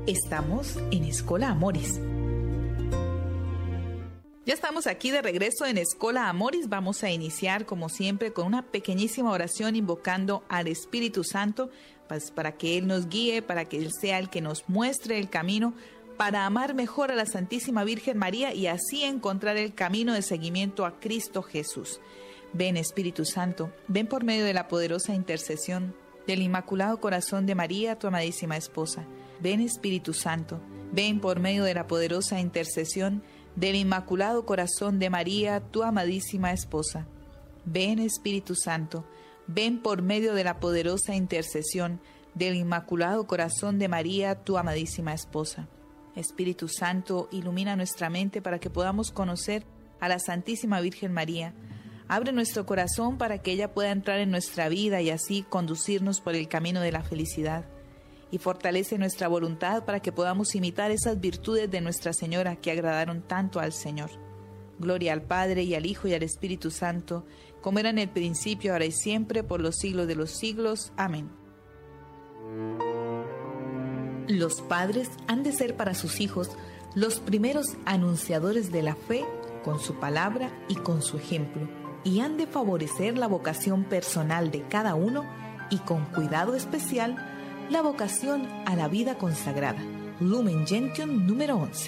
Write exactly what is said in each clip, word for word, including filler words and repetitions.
Estamos en Escola Amoris. Ya estamos aquí de regreso en Escola Amoris. Vamos a iniciar, como siempre, con una pequeñísima oración invocando al Espíritu Santo, pues, para que Él nos guíe, para que Él sea el que nos muestre el camino, para amar mejor a la Santísima Virgen María y así encontrar el camino de seguimiento a Cristo Jesús. Ven, Espíritu Santo, ven por medio de la poderosa intercesión del Inmaculado Corazón de María, tu amadísima esposa. Ven, Espíritu Santo, ven por medio de la poderosa intercesión del Inmaculado Corazón de María, tu amadísima esposa. Ven, Espíritu Santo, ven por medio de la poderosa intercesión del Inmaculado Corazón de María, tu amadísima esposa. Espíritu Santo, ilumina nuestra mente para que podamos conocer a la Santísima Virgen María. Abre nuestro corazón para que ella pueda entrar en nuestra vida y así conducirnos por el camino de la felicidad. Y fortalece nuestra voluntad para que podamos imitar esas virtudes de Nuestra Señora que agradaron tanto al Señor. Gloria al Padre, y al Hijo, y al Espíritu Santo, como era en el principio, ahora y siempre, por los siglos de los siglos. Amén. Los padres han de ser para sus hijos los primeros anunciadores de la fe con su palabra y con su ejemplo, y han de favorecer la vocación personal de cada uno y con cuidado especial la vocación a la vida consagrada. Lumen Gentium número once.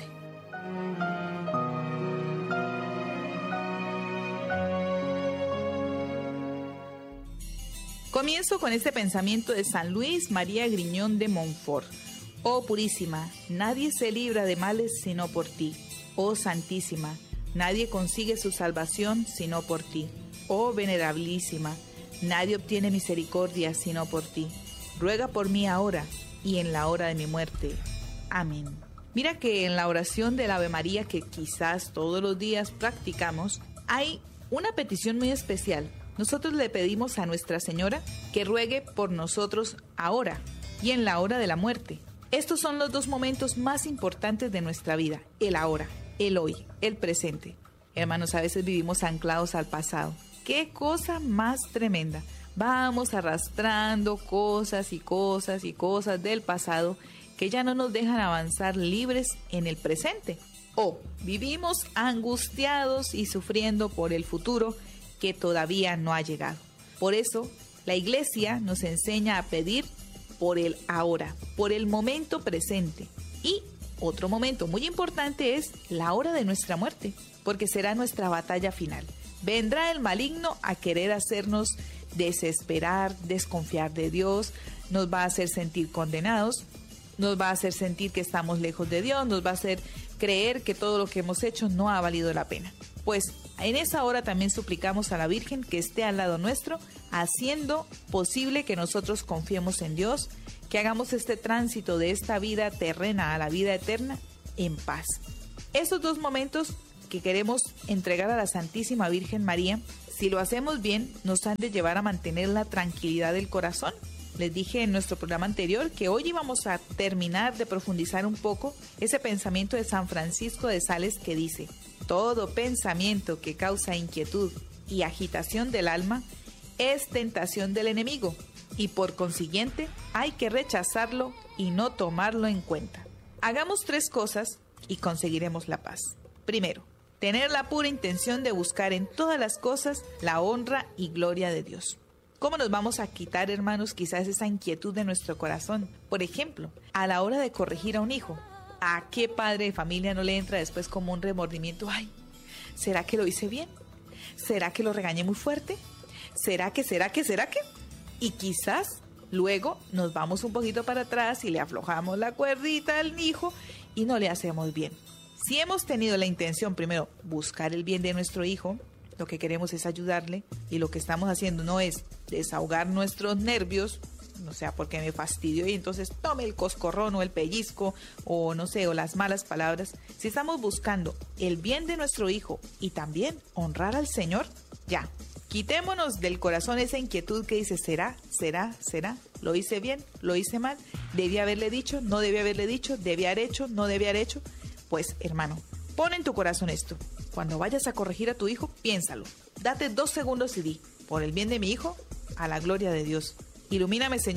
Comienzo con este pensamiento de San Luis María Griñón de Montfort. Oh Purísima, nadie se libra de males sino por ti. Oh Santísima, nadie consigue su salvación sino por ti. Oh Venerabilísima, nadie obtiene misericordia sino por ti. Ruega por mí ahora y en la hora de mi muerte. Amén. Mira que en la oración del Ave María que quizás todos los días practicamos, hay una petición muy especial. Nosotros le pedimos a Nuestra Señora que ruegue por nosotros ahora y en la hora de la muerte. Estos son los dos momentos más importantes de nuestra vida, el ahora, el hoy, el presente. Hermanos, a veces vivimos anclados al pasado. ¡Qué cosa más tremenda! Vamos arrastrando cosas y cosas y cosas del pasado que ya no nos dejan avanzar libres en el presente. O vivimos angustiados y sufriendo por el futuro que todavía no ha llegado. Por eso, la Iglesia nos enseña a pedir por el ahora, por el momento presente. Y otro momento muy importante es la hora de nuestra muerte, porque será nuestra batalla final. Vendrá el maligno a querer hacernos desesperar, desconfiar de Dios, nos va a hacer sentir condenados, nos va a hacer sentir que estamos lejos de Dios, nos va a hacer creer que todo lo que hemos hecho no ha valido la pena. Pues en esa hora también suplicamos a la Virgen que esté al lado nuestro, haciendo posible que nosotros confiemos en Dios, que hagamos este tránsito de esta vida terrena a la vida eterna en paz. Esos dos momentos que queremos entregar a la Santísima Virgen María, si lo hacemos bien, nos han de llevar a mantener la tranquilidad del corazón. Les dije en nuestro programa anterior que hoy íbamos a terminar de profundizar un poco ese pensamiento de San Francisco de Sales que dice: todo pensamiento que causa inquietud y agitación del alma es tentación del enemigo y por consiguiente hay que rechazarlo y no tomarlo en cuenta. Hagamos tres cosas y conseguiremos la paz. Primero, tener la pura intención de buscar en todas las cosas la honra y gloria de Dios. ¿Cómo nos vamos a quitar, hermanos, quizás esa inquietud de nuestro corazón? Por ejemplo, a la hora de corregir a un hijo. ¿A qué padre de familia no le entra después como un remordimiento? Ay, ¿será que lo hice bien? ¿Será que lo regañé muy fuerte? ¿Será que, será que, será que? Y quizás luego nos vamos un poquito para atrás y le aflojamos la cuerdita al hijo y no le hacemos bien. Si hemos tenido la intención, primero, buscar el bien de nuestro hijo, lo que queremos es ayudarle y lo que estamos haciendo no es desahogar nuestros nervios, o sea, porque me fastidio y entonces tome el coscorrón o el pellizco o no sé, o las malas palabras. Si estamos buscando el bien de nuestro hijo y también honrar al Señor, ya, quitémonos del corazón esa inquietud que dice, ¿será? ¿Será? ¿Será? ¿Lo hice bien? ¿Lo hice mal? ¿Debí haberle dicho? ¿No debí haberle dicho? ¿Debí haber hecho? ¿No debí haber hecho? Pues, hermano, pon en tu corazón esto. Cuando vayas a corregir a tu hijo, piénsalo. Date dos segundos y di, por el bien de mi hijo, a la gloria de Dios. Ilumíname, Señor,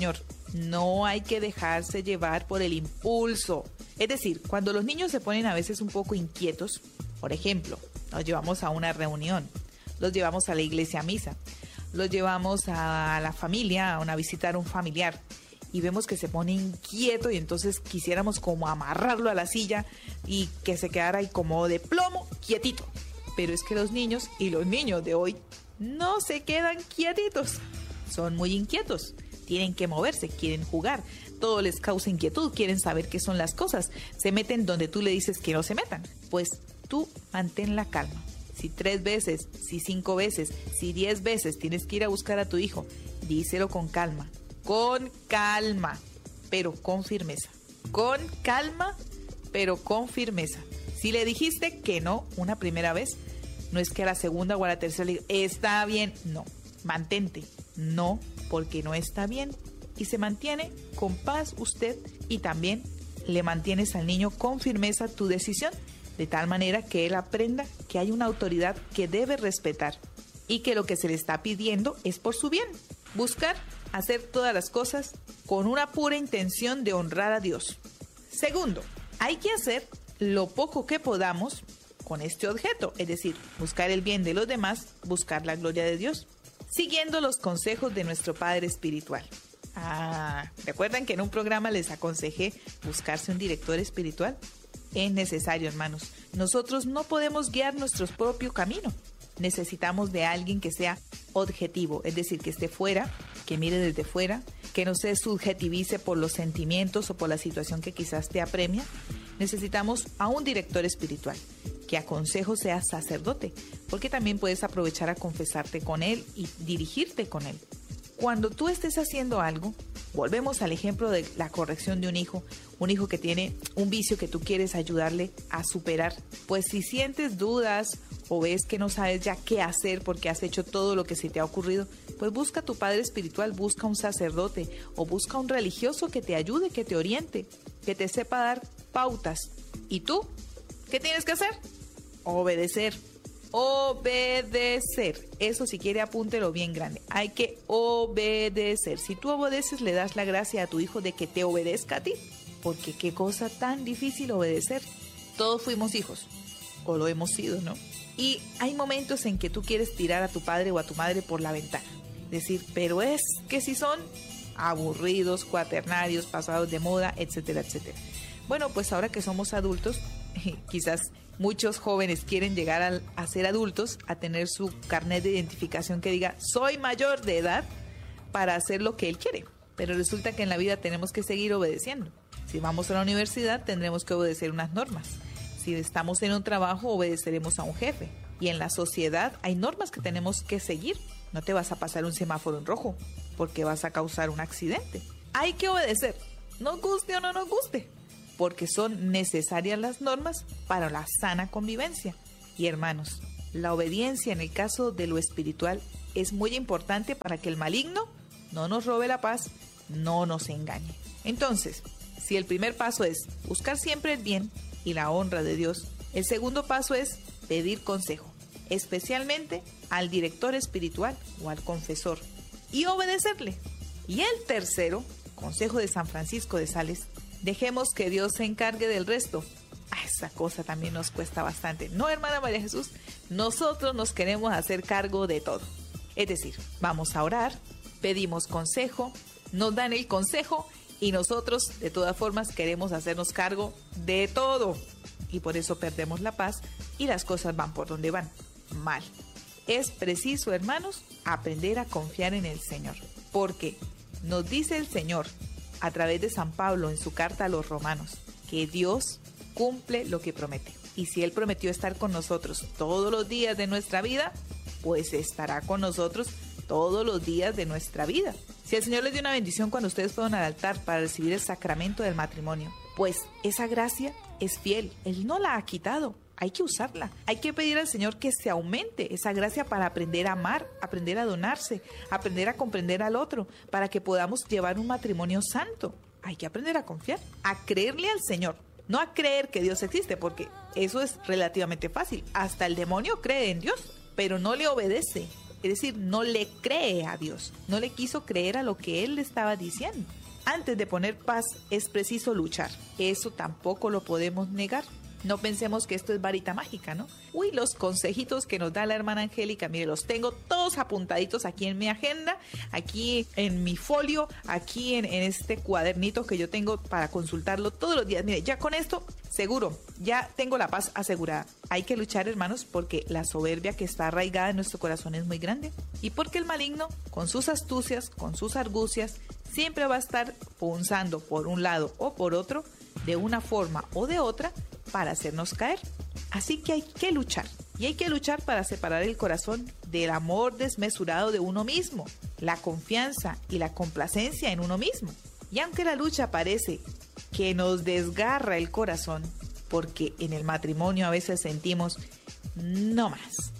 No hay que dejarse llevar por el impulso. Es decir, cuando los niños se ponen a veces un poco inquietos, por ejemplo, los llevamos a una reunión, los llevamos a la iglesia a misa, los llevamos a la familia, a una visitar a un familiar, y vemos que se pone inquieto y entonces quisiéramos como amarrarlo a la silla y que se quedara ahí como de plomo, quietito. Pero es que los niños y los niños de hoy no se quedan quietitos, son muy inquietos, tienen que moverse, quieren jugar, todo les causa inquietud, quieren saber qué son las cosas, se meten donde tú le dices que no se metan. Pues tú mantén la calma. Si tres veces, si cinco veces, si diez veces tienes que ir a buscar a tu hijo, díselo con calma, con calma, pero con firmeza. Con calma, pero con firmeza. Si le dijiste que no una primera vez, no es que a la segunda o a la tercera le diga, está bien, no, mantente, no, porque no está bien. Y se mantiene con paz usted y también le mantienes al niño con firmeza tu decisión, de tal manera que él aprenda que hay una autoridad que debe respetar y que lo que se le está pidiendo es por su bien. Buscar hacer todas las cosas con una pura intención de honrar a Dios. Segundo, hay que hacer lo poco que podamos con este objeto, es decir, buscar el bien de los demás, buscar la gloria de Dios, siguiendo los consejos de nuestro Padre Espiritual. Ah, ¿recuerdan que en un programa les aconsejé buscarse un director espiritual? Es necesario, hermanos. Nosotros no podemos guiar nuestro propio camino. Necesitamos de alguien que sea objetivo, es decir, que esté fuera, que mire desde fuera, que no se subjetivice por los sentimientos o por la situación que quizás te apremia. Necesitamos a un director espiritual, que a consejo sea sacerdote, porque también puedes aprovechar a confesarte con él y dirigirte con él. Cuando tú estés haciendo algo, volvemos al ejemplo de la corrección de un hijo, un hijo que tiene un vicio que tú quieres ayudarle a superar. Pues si sientes dudas o ves que no sabes ya qué hacer porque has hecho todo lo que se te ha ocurrido, pues busca a tu padre espiritual, busca un sacerdote o busca un religioso que te ayude, que te oriente, que te sepa dar pautas. ¿Y tú? ¿Qué tienes que hacer? Obedecer. Obedecer. Eso, si quiere, apúntelo bien grande. Hay que obedecer. Si tú obedeces, le das la gracia a tu hijo de que te obedezca a ti. Porque qué cosa tan difícil obedecer. Todos fuimos hijos, o lo hemos sido, ¿no? Y hay momentos en que tú quieres tirar a tu padre o a tu madre por la ventana. Decir, pero es que si son aburridos, cuaternarios, pasados de moda, etcétera, etcétera. Bueno, pues ahora que somos adultos, quizás muchos jóvenes quieren llegar a, a ser adultos, a tener su carnet de identificación que diga, soy mayor de edad para hacer lo que él quiere. Pero resulta que en la vida tenemos que seguir obedeciendo. Si vamos a la universidad, tendremos que obedecer unas normas. Si estamos en un trabajo, obedeceremos a un jefe. Y en la sociedad hay normas que tenemos que seguir. No te vas a pasar un semáforo en rojo porque vas a causar un accidente. Hay que obedecer, nos guste o no nos guste, porque son necesarias las normas para la sana convivencia. Y hermanos, la obediencia en el caso de lo espiritual es muy importante para que el maligno no nos robe la paz, no nos engañe. Entonces, si el primer paso es buscar siempre el bien y la honra de Dios, el segundo paso es pedir consejo, especialmente al director espiritual o al confesor, y obedecerle. Y el tercero, consejo de San Francisco de Sales, dejemos que Dios se encargue del resto. Ah, esa cosa también nos cuesta bastante. No, hermana María Jesús, nosotros nos queremos hacer cargo de todo. Es decir, vamos a orar, pedimos consejo, nos dan el consejo y nosotros de todas formas queremos hacernos cargo de todo. Y por eso perdemos la paz y las cosas van por donde van, mal. Es preciso, hermanos, aprender a confiar en el Señor, porque nos dice el Señor a través de San Pablo en su carta a los romanos, que Dios cumple lo que promete. Y si Él prometió estar con nosotros todos los días de nuestra vida, pues estará con nosotros todos los días de nuestra vida. Si el Señor les dio una bendición cuando ustedes fueron al altar para recibir el sacramento del matrimonio, pues esa gracia es fiel. Él no la ha quitado. Hay que usarla. Hay que pedir al Señor que se aumente esa gracia para aprender a amar, aprender a donarse, aprender a comprender al otro, para que podamos llevar un matrimonio santo. Hay que aprender a confiar, a creerle al Señor, no a creer que Dios existe, porque eso es relativamente fácil. Hasta el demonio cree en Dios, pero no le obedece. Es decir, no le cree a Dios, no le quiso creer a lo que Él le estaba diciendo. antes de poner paz es preciso luchar. Eso tampoco lo podemos negar. No pensemos que esto es varita mágica, ¿no? Uy, los consejitos que nos da la hermana Angélica, mire, los tengo todos apuntaditos aquí en mi agenda, aquí en mi folio, aquí en, en este cuadernito que yo tengo para consultarlo todos los días. Mire, ya con esto, seguro, ya tengo la paz asegurada. Hay que luchar, hermanos, porque la soberbia que está arraigada en nuestro corazón es muy grande. Y porque el maligno, con sus astucias, con sus argucias, siempre va a estar punzando por un lado o por otro, de una forma o de otra, para hacernos caer. Así que hay que luchar. Y hay que luchar para separar el corazón del amor desmesurado de uno mismo, la confianza y la complacencia en uno mismo. Y aunque la lucha parece que nos desgarra el corazón, porque en el matrimonio a veces sentimos, no más,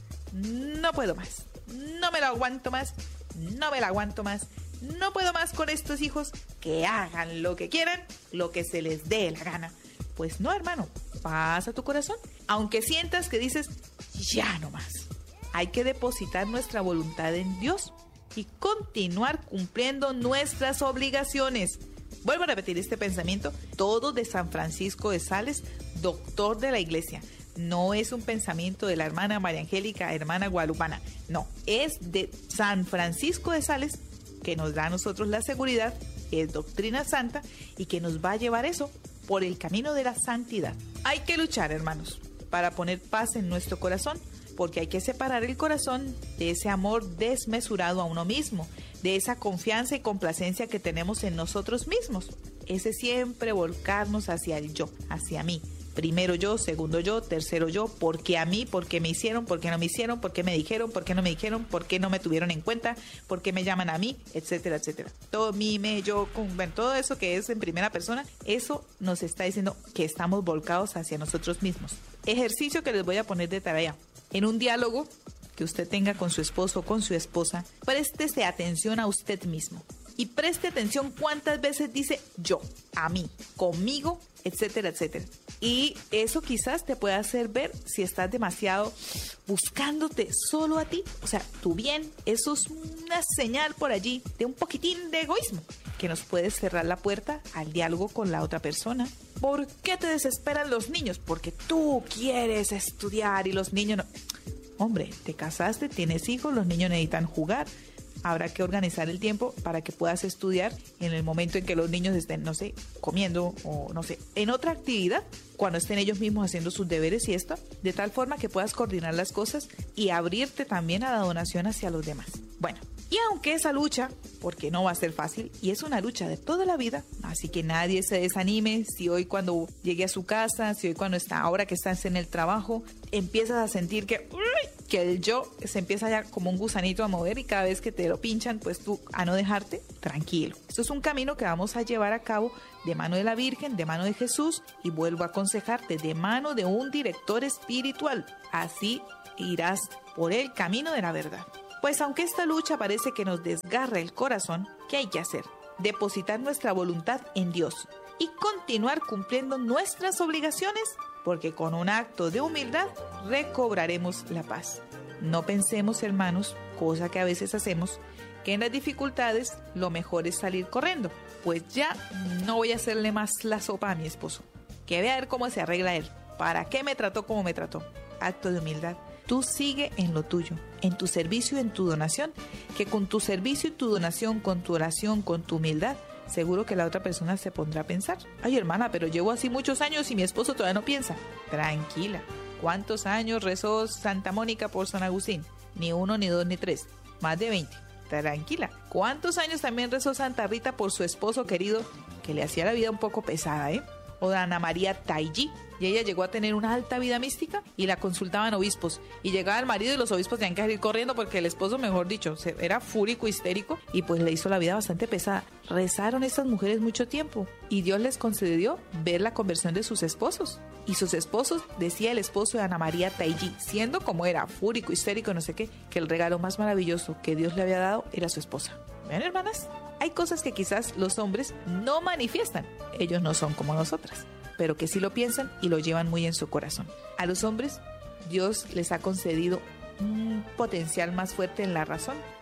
no puedo más, no me lo aguanto más, no me lo aguanto más, no puedo más con estos hijos, que hagan lo que quieran, lo que se les dé la gana. Pues no, hermano, pasa tu corazón. Aunque sientas que dices, ya no más. Hay que depositar nuestra voluntad en Dios y continuar cumpliendo nuestras obligaciones. Vuelvo a repetir este pensamiento, todo de San Francisco de Sales, doctor de la iglesia. No es un pensamiento de la hermana María Angélica, hermana guadalupana. No, es de San Francisco de Sales, que nos da a nosotros la seguridad, es doctrina santa y que nos va a llevar eso por el camino de la santidad. Hay que luchar, hermanos, para poner paz en nuestro corazón, porque hay que separar el corazón de ese amor desmesurado a uno mismo, de esa confianza y complacencia que tenemos en nosotros mismos. Ese siempre volcarnos hacia el yo, hacia mí. Primero yo, segundo yo, tercero yo, ¿por qué a mí? ¿Por qué me hicieron? ¿Por qué no me hicieron? ¿Por qué me dijeron? ¿Por qué no me dijeron? ¿Por qué no me tuvieron en cuenta? ¿Por qué me llaman a mí? Etcétera, etcétera. Todo mí, me, yo, con, bueno, todo eso que es en primera persona, eso nos está diciendo que estamos volcados hacia nosotros mismos. Ejercicio que les voy a poner de tarea. En un diálogo que usted tenga con su esposo o con su esposa, préstese atención a usted mismo. Y preste atención cuántas veces dice yo, a mí, conmigo, etcétera, etcétera. Y eso quizás te pueda hacer ver si estás demasiado buscándote solo a ti. O sea, tu bien, eso es una señal por allí de un poquitín de egoísmo que nos puede cerrar la puerta al diálogo con la otra persona. ¿Por qué te desesperan los niños? Porque tú quieres estudiar y los niños no. Hombre, te casaste, tienes hijos, los niños necesitan jugar. Habrá que organizar el tiempo para que puedas estudiar en el momento en que los niños estén, no sé, comiendo o no sé, en otra actividad, cuando estén ellos mismos haciendo sus deberes y esto, de tal forma que puedas coordinar las cosas y abrirte también a la donación hacia los demás. Bueno, y aunque esa lucha, porque no va a ser fácil, y es una lucha de toda la vida, así que nadie se desanime si hoy cuando llegue a su casa, si hoy cuando está, ahora que estás en el trabajo, empiezas a sentir que, que el yo se empieza ya como un gusanito a mover y cada vez que te lo pinchan, pues tú a no dejarte, tranquilo. Esto es un camino que vamos a llevar a cabo de mano de la Virgen, de mano de Jesús, y vuelvo a aconsejarte, de mano de un director espiritual. Así irás por el camino de la verdad. Pues aunque esta lucha parece que nos desgarra el corazón, ¿qué hay que hacer? Depositar nuestra voluntad en Dios y continuar cumpliendo nuestras obligaciones, porque con un acto de humildad recobraremos la paz. No pensemos, hermanos, cosa que a veces hacemos, que en las dificultades lo mejor es salir corriendo. Pues ya no voy a hacerle más la sopa a mi esposo. Que vea a ver cómo se arregla él. ¿Para qué me trató como me trató? Acto de humildad. Tú sigue en lo tuyo, en tu servicio y en tu donación, que con tu servicio y tu donación, con tu oración, con tu humildad, seguro que la otra persona se pondrá a pensar. Ay, hermana, pero llevo así muchos años y mi esposo todavía no piensa. Tranquila. ¿Cuántos años rezó Santa Mónica por San Agustín? Ni uno, ni dos, ni tres. Más de veinte. Tranquila. ¿Cuántos años también rezó Santa Rita por su esposo querido, que le hacía la vida un poco pesada, eh? O de Ana María Taiji, y ella llegó a tener una alta vida mística y la consultaban obispos, y llegaba el marido y los obispos tenían que salir corriendo porque el esposo, mejor dicho, era fúrico, histérico, y pues le hizo la vida bastante pesada. Rezaron estas mujeres mucho tiempo y Dios les concedió ver la conversión de sus esposos, y sus esposos, decía el esposo de Ana María Taiji, siendo como era fúrico, histérico, no sé qué, que el regalo más maravilloso que Dios le había dado era su esposa. ¿Ven, hermanas? Hay cosas que quizás los hombres no manifiestan. Ellos no son como nosotras, pero que sí lo piensan y lo llevan muy en su corazón. A los hombres, Dios les ha concedido un potencial más fuerte en la razón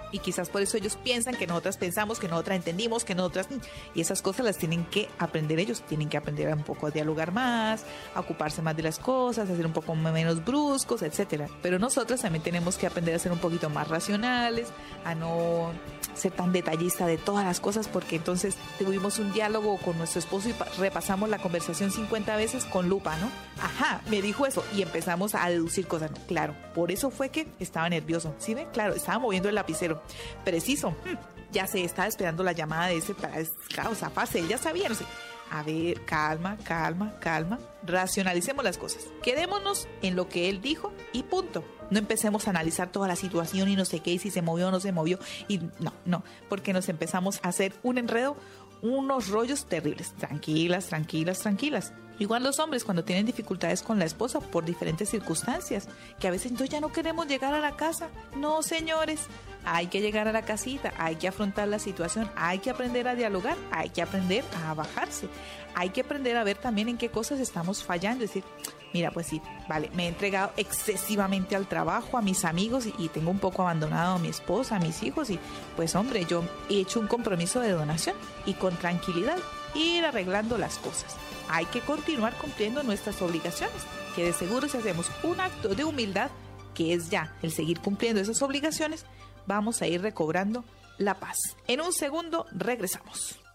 Y quizás por eso ellos piensan que nosotras pensamos, que nosotras entendimos, que nosotras... Y esas cosas las tienen que aprender ellos. Tienen que aprender un poco a dialogar más, a ocuparse más de las cosas, a ser un poco menos bruscos, etcétera. Pero nosotras también tenemos que aprender a ser un poquito más racionales, a no ser tan detallista de todas las cosas, porque entonces tuvimos un diálogo con nuestro esposo y repasamos la conversación cincuenta veces con lupa, ¿no? Ajá, me dijo eso y empezamos a deducir cosas. No, claro, por eso fue que estaba nervioso. ¿Sí ven? Claro, estaba moviendo el lapicero. Preciso. Hmm, ya se estaba esperando la llamada de ese para, claro, zafarse. Él ya sabía, no sé. A ver, calma, calma, calma. Racionalicemos las cosas. Quedémonos en lo que él dijo y punto. No empecemos a analizar toda la situación y no sé qué, y si se movió o no se movió. Y no, no, porque nos empezamos a hacer un enredo, unos rollos terribles. Tranquilas, tranquilas, tranquilas. Igual los hombres cuando tienen dificultades con la esposa por diferentes circunstancias, que a veces entonces ya no queremos llegar a la casa. No, señores, hay que llegar a la casita, hay que afrontar la situación, hay que aprender a dialogar, hay que aprender a bajarse, hay que aprender a ver también en qué cosas estamos fallando, es decir, mira, pues sí, vale, me he entregado excesivamente al trabajo, a mis amigos y, y tengo un poco abandonado a mi esposa, a mis hijos y pues hombre, yo he hecho un compromiso de donación y con tranquilidad ir arreglando las cosas. Hay que continuar cumpliendo nuestras obligaciones, que de seguro si hacemos un acto de humildad, que es ya el seguir cumpliendo esas obligaciones, vamos a ir recobrando la paz. En un segundo regresamos.